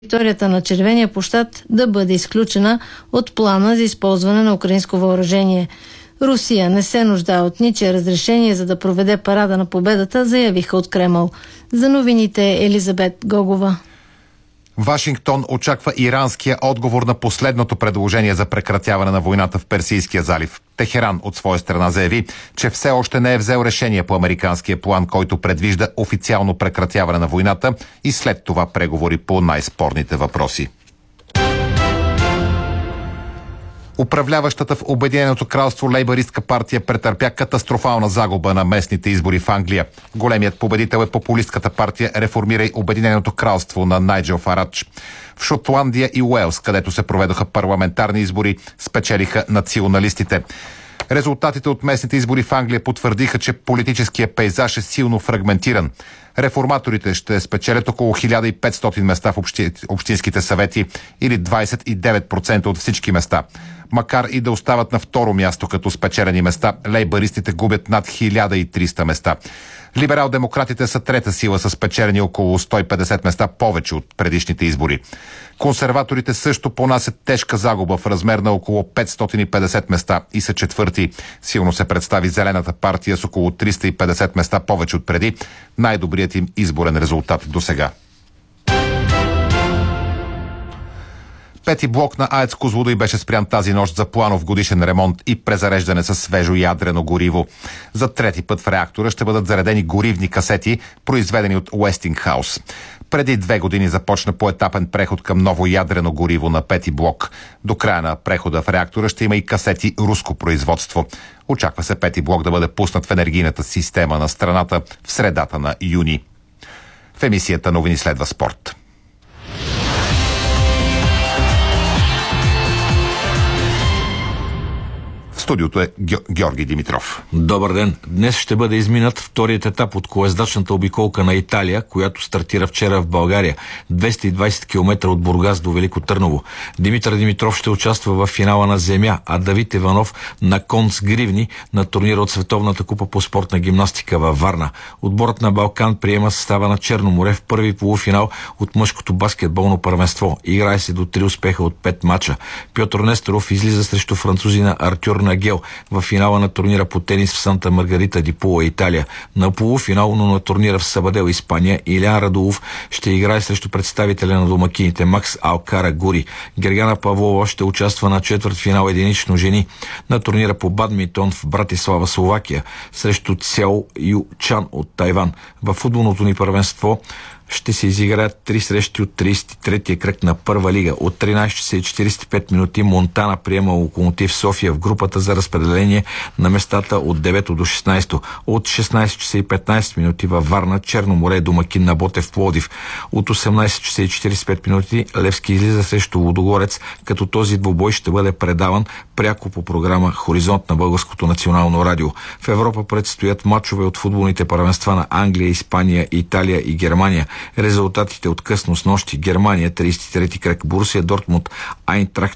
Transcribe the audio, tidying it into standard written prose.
територията на Червения площад да бъде изключена от плана за използване на украинско въоръжение. Русия не се нуждае от ничие разрешение, за да проведе парада на победата, заявиха от Кремъл. За новините Елизабет Гогова. Вашингтон очаква иранския отговор на последното предложение за прекратяване на войната в Персийския залив. Техеран от своя страна заяви, че все още не е взел решение по американския план, който предвижда официално прекратяване на войната и след това преговори по най-спорните въпроси. Управляващата в Обединеното кралство лейбъристка партия претърпя катастрофална загуба на местните избори в Англия. Големият победител е популистката партия Реформирай Обединеното кралство на Найджел Фарадж. В Шотландия и Уелс, където се проведоха парламентарни избори, спечелиха националистите. Резултатите от местните избори в Англия потвърдиха, че политическият пейзаж е силно фрагментиран. Реформаторите ще спечелят около 1500 места в общинските съвети или 29% от всички места. Макар и да остават на второ място като спечелени места, лейбъристите губят над 1300 места. Либерал-демократите са трета сила с спечелени около 150 места повече от предишните избори. Консерваторите също понасят тежка загуба в размер на около 550 места и са четвърти. Силно се представи Зелената партия с около 350 места повече от преди. Най-добрият им изборен резултат до сега. Пети блок на АЕЦ Козлодуй беше спрян тази нощ за планов годишен ремонт и презареждане с свежо ядрено гориво. За трети път в реактора ще бъдат заредени горивни касети, произведени от Уестингхаус. Преди 2 години започна поетапен преход към ново ядрено гориво на пети блок. До края на прехода в реактора ще има и касети руско производство. Очаква се пети блок да бъде пуснат в енергийната система на страната в средата на юни. В емисията новини следва спорт. В студиото е Георги Димитров. Добър ден! Днес ще бъде изминат вторият етап от колездачната обиколка на Италия, която стартира вчера в България. 220 км от Бургас до Велико Търново. Димитър Димитров ще участва в финала на земя, а Давид Иванов на кон с гривни на турнира от Световната купа по спортна гимнастика във Варна. Отборът на Балкан приема състава на Черно море в първи полуфинал от мъжкото баскетболно първенство. Играе се до 3 успеха от 5 мача. Пьотър Несторов излиза срещу французина Артюр Нагел в финала на турнира по тенис в Санта Маргарита ди Пула, Италия. На полуфинал, но на турнира в Сабадел, Испания, Илян Радулов ще играе срещу представителя на домакините Макс Алкара Гури. Гергана Павлова ще участва на четвъртфинал единично жени на турнира по бадминтон в Братислава, Словакия, срещу Цяо Ю Чан от Тайван. В футболното ни първенство ще се изиграят 3 срещи от 33-я кръг на първа лига. От 13 часа и 45 минути Монтана приема Локомотив София в групата за разпределение на местата от 9 до 16. От 16 часа и 15 минути във Варна Черно море домакин на Ботев Пловдив. От 18 часа и 45 минути Левски излиза срещу Лудогорец, като този двубой ще бъде предаван пряко по програма Хоризонт на Българското национално радио. В Европа предстоят мачове от футболните първенства на Англия, Испания, Италия и Германия. Резултатите от късно с нощи: Германия 33-ти кръг, Борусия Дортмунд, Айнтрахт